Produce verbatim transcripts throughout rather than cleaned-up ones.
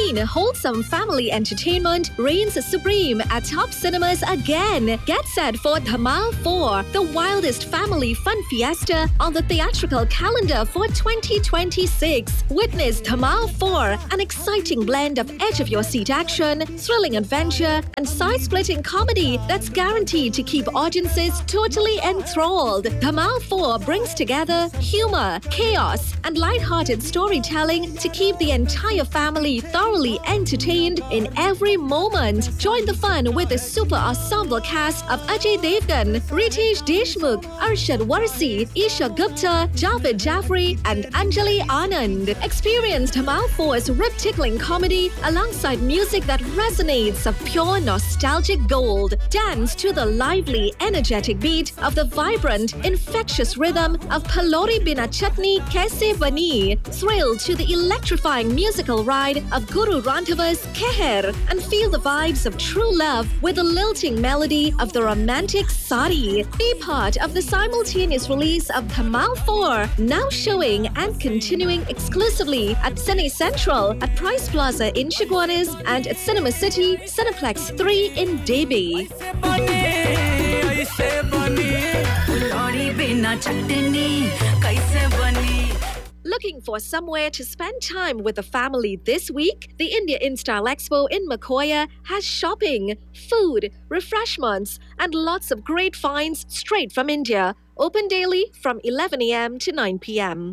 Serene, wholesome family entertainment reigns supreme at top cinemas again. Get set for Dhamal four, the wildest family fun fiesta on the theatrical calendar for twenty twenty-six. Witness Dhamal four, an exciting blend of edge-of-your-seat action, thrilling adventure, and side-splitting comedy that's guaranteed to keep audiences totally enthralled. Dhamal four brings together humor, chaos, and light-hearted storytelling to keep the entire family thoroughly entertained in every moment. Join the fun with the super ensemble cast of Ajay Devgan, Ritesh Deshmukh, Arshad Warsi, Isha Gupta, Javed Jaffrey, and Anjali Anand. Experience Dhamal four's rip-tickling comedy alongside music that resonates of pure nostalgic gold. Dance to the lively, energetic beat of the vibrant, infectious rhythm of Palori Bina Chutney Kaise Bani. Thrill to the electrifying musical ride of Guru Randhava's Keher and feel the vibes of true love with the lilting melody of the romantic Sari. Be part of the simultaneous release of Dhamal four, now showing and continuing exclusively at Cine Central, at Price Plaza in Chaguanas, and at Cinema City, Cineplex three in Debi. Looking for somewhere to spend time with the family this week? The India InStyle Expo in Makoya has shopping, food, refreshments, and lots of great finds straight from India. Open daily from eleven a.m. to nine p.m.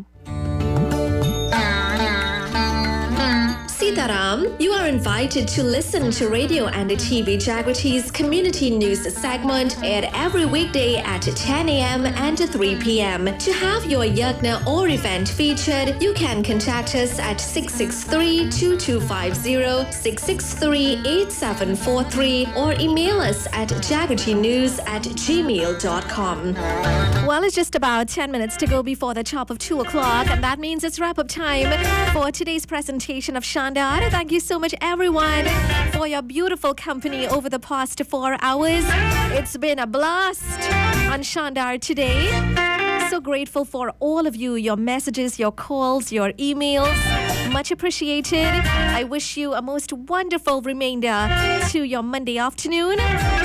Sitaram, you are invited to listen to Radio and T V Jagriti's community news segment aired every weekday at ten a.m. and three p.m. To have your yagna or event featured, you can contact us at six six three, two two five zero, six six three, eight seven four three or email us at jagritinews at gmail dot com. Well, it's just about ten minutes to go before the top of two o'clock, and that means it's wrap-up time for today's presentation of Shandar. Thank you so much, everyone, for your beautiful company over the past four hours. It's been a blast on Shandar today. So grateful for all of you, your messages, your calls, your emails. Much appreciated. I wish you a most wonderful remainder to your Monday afternoon.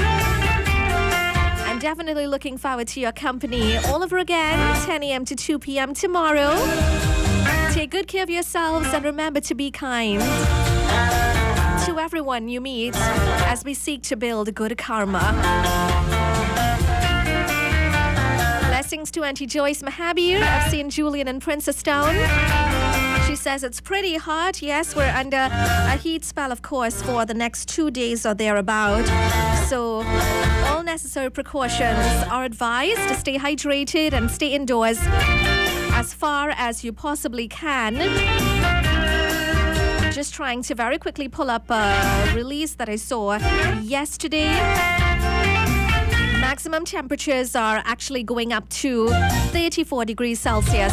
I'm definitely looking forward to your company all over again, ten a.m. to two p.m. tomorrow. Take good care of yourselves and remember to be kind to everyone you meet as we seek to build good karma. Blessings to Auntie Joyce Mahabir of Saint Julian and Princestown. She says it's pretty hot. Yes, we're under a heat spell, of course, for the next two days or thereabout. So all necessary precautions are advised to stay hydrated and stay indoors as far as you possibly can. Just trying to very quickly pull up a release that I saw yesterday. Maximum temperatures are actually going up to thirty-four degrees Celsius.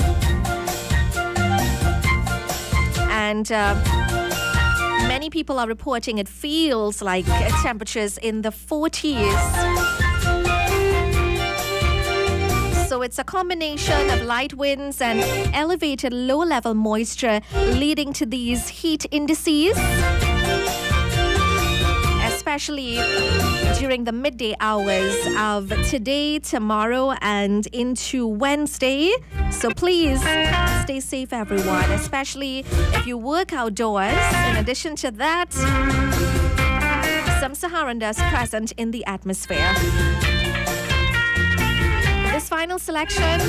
And uh, many people are reporting it feels like temperatures in the forties. So it's a combination of light winds and elevated low-level moisture leading to these heat indices, especially during the midday hours of today, tomorrow, and into Wednesday. So please stay safe, everyone, especially if you work outdoors. In addition to that, some Saharan dust present in the atmosphere. This final selection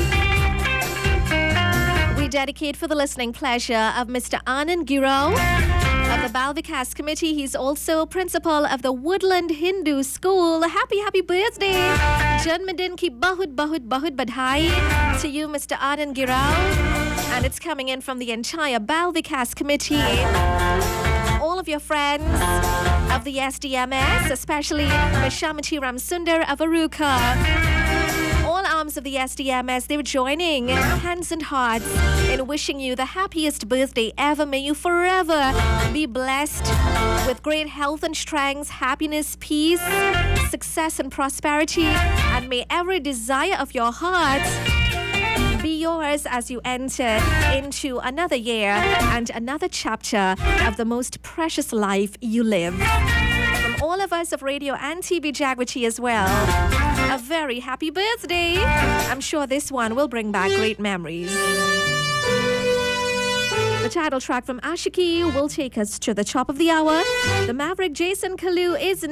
we dedicate for the listening pleasure of Mister Anand Girao of the Bal Vikas Committee. He's also principal of the Woodland Hindu School. Happy, happy birthday! Janmadin ki bahut, bahut, bahut badhai to you, Mister Anand Girao. And it's coming in from the entire Bal Vikas Committee. All of your friends of the S D M S, especially Mishamati Ramsundar of Aruka. All arms of the S D M S, they were joining hands and hearts in wishing you the happiest birthday ever. May you forever be blessed with great health and strength, happiness, peace, success and prosperity. And may every desire of your heart be yours as you enter into another year and another chapter of the most precious life you live. From all of us of Radio and T V Jaguar as well, a very happy birthday. I'm sure this one will bring back great memories. The title track from Ashiki will take us to the top of the hour. The Maverick Jason Kalu is